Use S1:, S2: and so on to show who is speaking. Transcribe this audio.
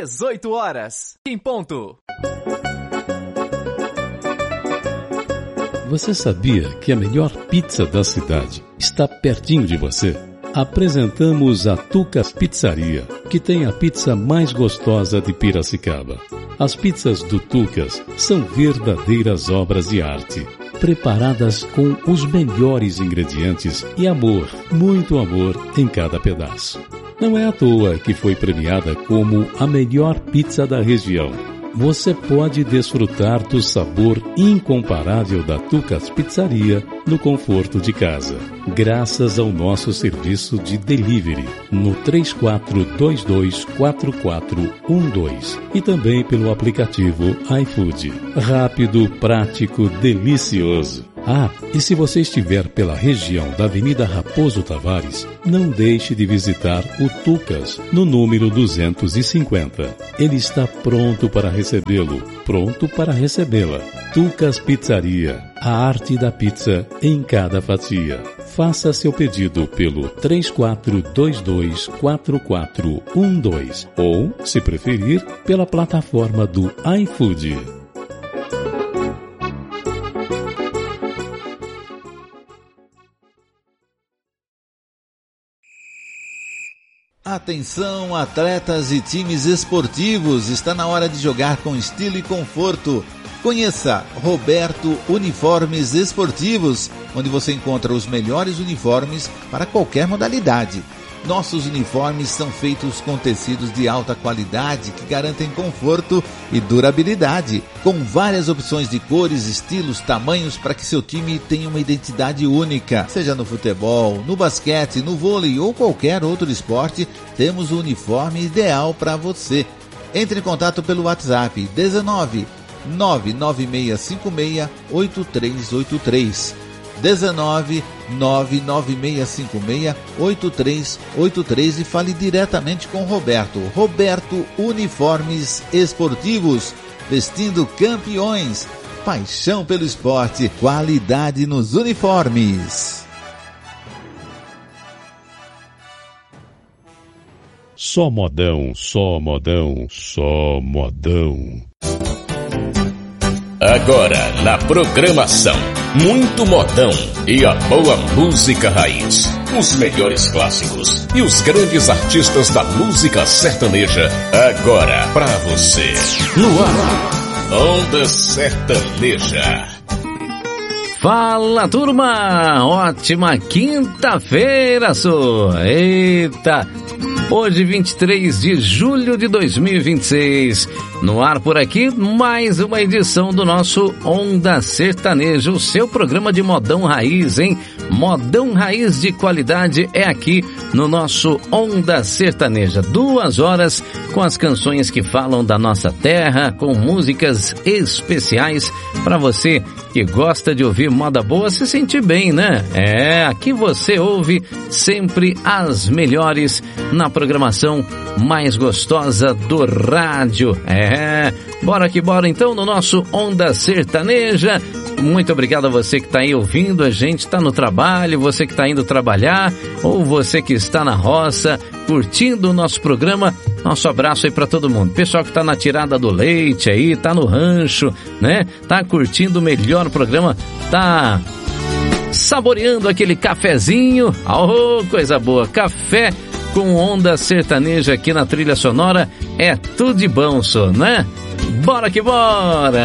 S1: 18 horas, em ponto.
S2: Você sabia que a melhor pizza da cidade está pertinho de você? Apresentamos a Tucas Pizzaria, que tem a pizza mais gostosa de Piracicaba. As pizzas do Tucas são verdadeiras obras de arte, preparadas com os melhores ingredientes e amor, muito amor em cada pedaço. Não é à toa que foi premiada como a melhor pizza da região. Você pode desfrutar do sabor incomparável da Tucas Pizzaria no conforto de casa, graças ao nosso serviço de delivery no 34224412 e também pelo aplicativo iFood. Rápido, prático, delicioso. Ah, e se você estiver pela região da Avenida Raposo Tavares, não deixe de visitar o Tucas, no número 250. Ele está pronto para recebê-lo, pronto para recebê-la. Tucas Pizzaria, a arte da pizza em cada fatia. Faça seu pedido pelo 34224412 ou, se preferir, pela plataforma do iFood.
S3: Atenção, atletas e times esportivos, está na hora de jogar com estilo e conforto. Conheça Roberto Uniformes Esportivos, onde você encontra os melhores uniformes para qualquer modalidade. Nossos uniformes são feitos com tecidos de alta qualidade que garantem conforto e durabilidade, com várias opções de cores, estilos, tamanhos para que seu time tenha uma identidade única. Seja no futebol, no basquete, no vôlei ou qualquer outro esporte, temos o uniforme ideal para você. Entre em contato pelo WhatsApp 19 996568383. 19 996568383 e fale diretamente com Roberto. Roberto Uniformes Esportivos, vestindo campeões. Paixão pelo esporte, qualidade nos uniformes.
S2: Só modão, só modão, só modão.
S4: Agora na programação, muito modão e a boa música raiz. Os melhores clássicos e os grandes artistas da música sertaneja. Agora pra você. No ar, Onda Sertaneja.
S5: Fala, turma! Ótima quinta-feira, sua! Eita! Hoje, 23 de julho de 2026. No ar por aqui, mais uma edição do nosso Onda Sertaneja, o seu programa de modão raiz, hein? Modão raiz de qualidade é aqui no nosso Onda Sertaneja. 2 horas com as canções que falam da nossa terra, com músicas especiais para você que gosta de ouvir moda boa se sentir bem, né? Aqui você ouve sempre as melhores na programação mais gostosa do rádio. Bora que bora então no nosso Onda Sertaneja. Muito obrigado a você que está aí ouvindo a gente, está no trabalho, você que está indo trabalhar, ou você que está na roça, curtindo o nosso programa. Nosso abraço aí para todo mundo. Pessoal que está na tirada do leite aí, tá no rancho, né? Tá curtindo o melhor programa, tá saboreando aquele cafezinho. Oh, coisa boa, café com Onda Sertaneja aqui na trilha sonora é tudo de bom, só, né? Bora que bora!